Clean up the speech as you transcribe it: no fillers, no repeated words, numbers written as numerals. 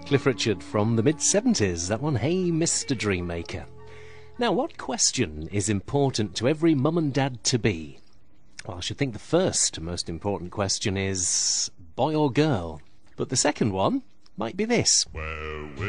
Cliff Richard from the mid-70s, that one, Hey Mr. Dreammaker. Now, what question is important to every mum and dad to be? Well, I should think the first most important question is boy or girl. But the second one might be this.